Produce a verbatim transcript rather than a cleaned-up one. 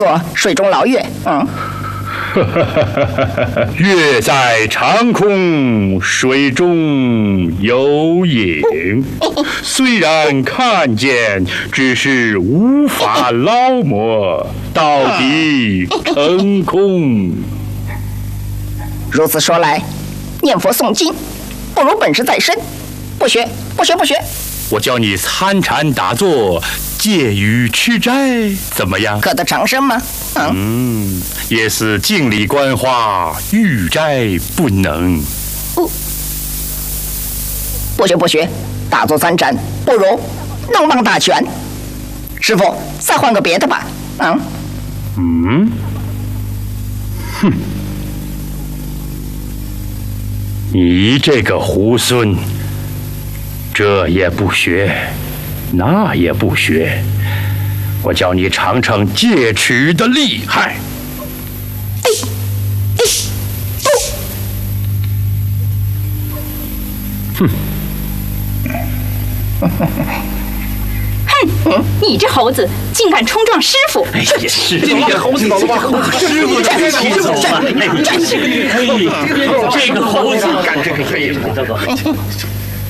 做水中捞月。嗯。 月在长空，水中有影。虽然看见，只是无法捞摸，到底成空。 如此说来，念佛诵经，不如本事在身。不学，不学，不学。 我教你参禅打坐，戒语吃斋，怎么样？ 可得长生吗？ 嗯，嗯也是净理观花，欲斋不能。 不，不学不学，打坐参禅，不如弄棒打拳。师傅，再换个别的吧。嗯。 嗯。哼。你这个猢狲，这也不学，那也不学，我教你尝尝戒尺的厉害。 哎哎不！ 哼！哼！你这猴子竟敢冲撞师傅！ 哎呀，是这个猴子，这个猴子，师傅站起走吧！哎，这个可以，这个猴子干这个可以，这个。